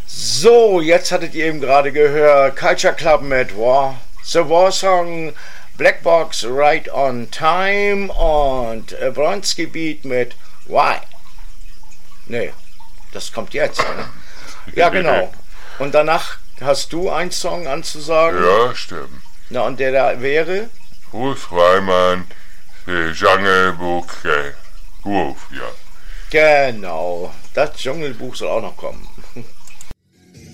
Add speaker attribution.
Speaker 1: So, jetzt hattet ihr eben gerade gehört Culture Club mit The War Song, Black Box Right on Time und Bronski Beat mit Why. Nee, das kommt jetzt, ne? Ja, genau. Und danach hast du einen Song anzusagen?
Speaker 2: Ja, stimmt.
Speaker 1: Na, und der da wäre?
Speaker 2: Bruce Reimann, Jungle Book, Wolf, ja.
Speaker 1: Genau, das Dschungelbuch soll auch noch kommen.